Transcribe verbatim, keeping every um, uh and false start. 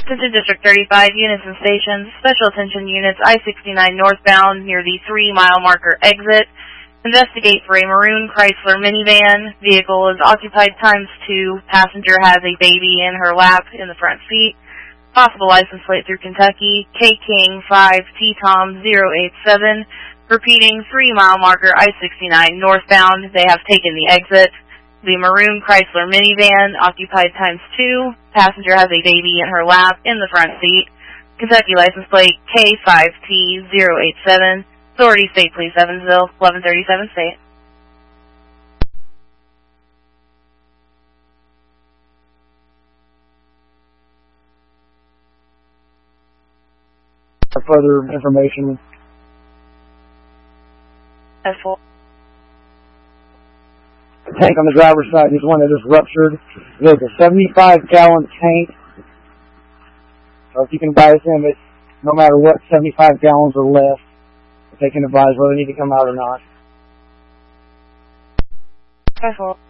Attention District thirty-five, units and stations. Special attention units, I sixty-nine northbound near the three-mile marker exit. Investigate for a maroon Chrysler minivan. Vehicle is occupied times two. Passenger has a baby in her lap in the front seat. Possible license plate through Kentucky, K King five T Tom zero eight seven. Repeating, three-mile marker I sixty-nine northbound. They have taken the exit. The maroon Chrysler minivan, occupied times two. Passenger has a baby in her lap in the front seat. Kentucky license plate K five T zero eight seven. Authority State Police Evansville, eleven thirty-seven State. For further information. F four. The tank on the driver's side is one that is ruptured. There's a seventy-five gallon tank. So if you can advise them, it's no matter what, seventy-five gallons or less, they can advise whether they need to come out or not. F four.